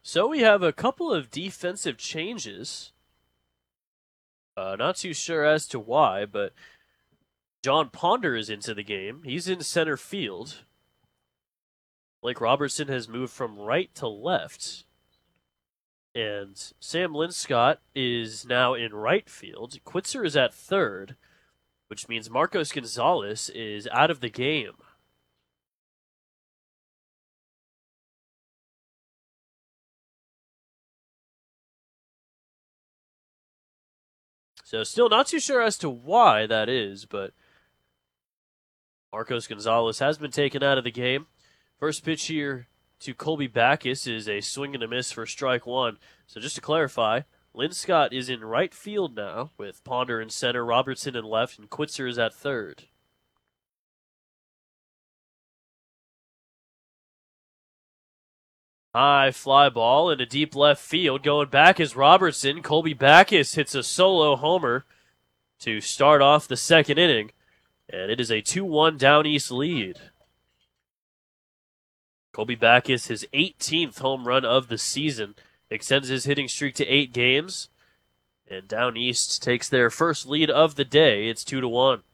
So we have a couple of defensive changes. Not too sure as to why, but John Ponder is into the game. He's in center field. Blake Robertson has moved from right to left. And Sam Linscott is now in right field. Quitzer is at third, which means Marcos Gonzalez is out of the game. So still not too sure as to why that is, but Marcos Gonzalez has been taken out of the game. First pitch here to Colby Backus is a swing and a miss for strike one. So just to clarify, Linscott is in right field now with Ponder in center, Robertson in left, and Quitzer is at third. High fly ball in a deep left field. Going back is Robertson. Colby Backus hits a solo homer to start off the second inning. And it is a 2-1 Down East lead. Colby Backus, his 18th home run of the season, extends his hitting streak to 8 games. And Down East takes their first lead of the day. It's 2-1.